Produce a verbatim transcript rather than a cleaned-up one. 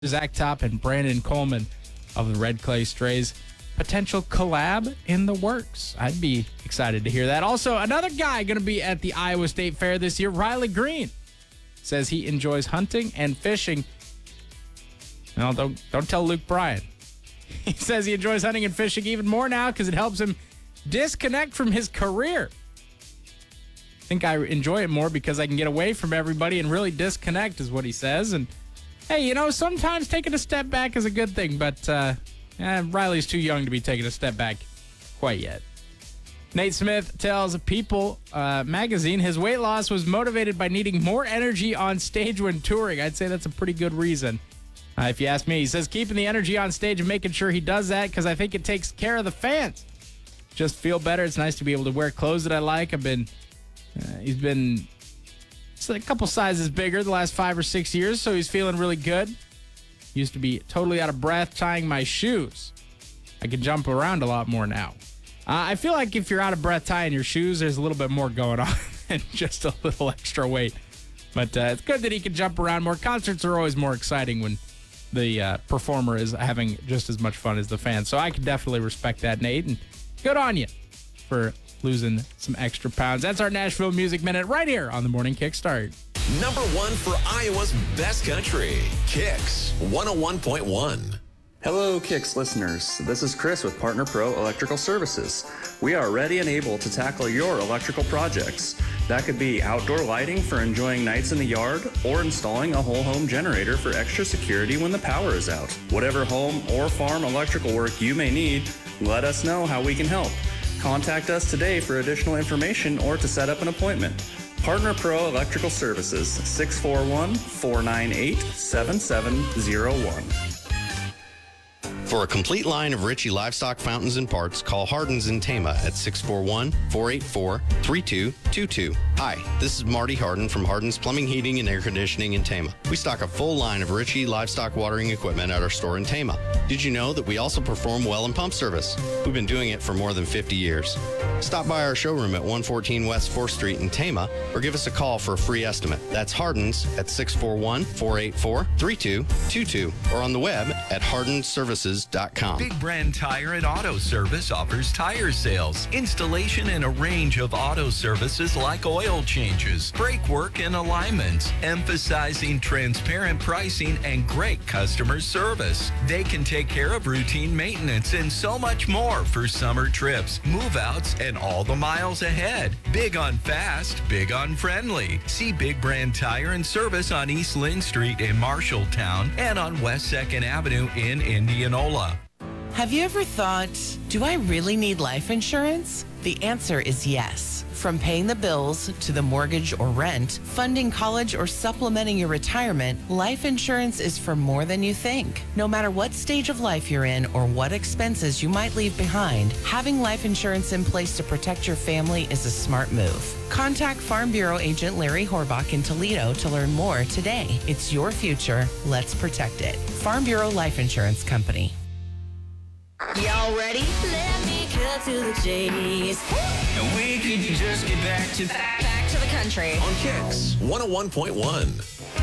Zach Top and Brandon Coleman of the Red Clay Strays. Potential collab in the works. I'd be excited to hear that. Also, another guy going to be at the Iowa State Fair this year, Riley Green, says he enjoys hunting and fishing. No, don't, don't tell Luke Bryan. He says he enjoys hunting and fishing even more now because it helps him disconnect from his career. I think I enjoy it more because I can get away from everybody and really disconnect, is what he says. And hey, you know, sometimes taking a step back is a good thing, but uh, eh, Riley's too young to be taking a step back quite yet. Nate Smith tells People uh, magazine his weight loss was motivated by needing more energy on stage when touring. I'd say that's a pretty good reason, uh, if you ask me. He says keeping the energy on stage and making sure he does that because I think it takes care of the fans. Just feel better. It's nice to be able to wear clothes that I like. I've been, uh, he's been a couple sizes bigger the last five or six years, so he's feeling really good. Used to be totally out of breath tying my shoes. I can jump around a lot more now. Uh, I feel like if you're out of breath tying your shoes, there's a little bit more going on than just a little extra weight. But uh, it's good that he can jump around more. Concerts are always more exciting when the uh, performer is having just as much fun as the fans. So I can definitely respect that, Nate, and good on you for losing some extra pounds. That's our Nashville Music Minute right here on the Morning Kickstart. Number one for Iowa's best country, Kicks one oh one point one. Hello, Kicks listeners. This is Chris with Partner Pro Electrical Services. We are ready and able to tackle your electrical projects. That could be outdoor lighting for enjoying nights in the yard or installing a whole home generator for extra security when the power is out. Whatever home or farm electrical work you may need, let us know how we can help. Contact us today for additional information or to set up an appointment. Partner Pro Electrical Services, six four one, four nine eight, seven seven zero one. For a complete line of Ritchie livestock fountains and parts, call Hardin's in Tama at six four one, four eight four, three two two two. Hi, this is Marty Hardin from Hardin's Plumbing, Heating, and Air Conditioning in Tama. We stock a full line of Ritchie livestock watering equipment at our store in Tama. Did you know that we also perform well and pump service? We've been doing it for more than fifty years. Stop by our showroom at one fourteen West fourth Street in Tama or give us a call for a free estimate. That's Hardin's at six four one, four eight four, three two two two or on the web at hardin services dot com. Big Brand Tire and Auto Service offers tire sales, installation, and a range of auto services like oil changes, brake work, and alignments, emphasizing transparent pricing and great customer service. They can take care of routine maintenance and so much more for summer trips, move-outs, and all the miles ahead. Big on fast, big on friendly. See Big Brand Tire and Service on East Lynn Street in Marshalltown and on West second Avenue in Indianola. Have you ever thought, do I really need life insurance? The answer is yes. From paying the bills to the mortgage or rent, funding college or supplementing your retirement, life insurance is for more than you think. No matter what stage of life you're in or what expenses you might leave behind, having life insurance in place to protect your family is a smart move. Contact Farm Bureau agent Larry Horbach in Toledo to learn more today. It's your future. Let's protect it. Farm Bureau Life Insurance Company. Y'all ready? Let me cut to the chase. And we could just get back to Back to the country. on Kicks one oh one point one.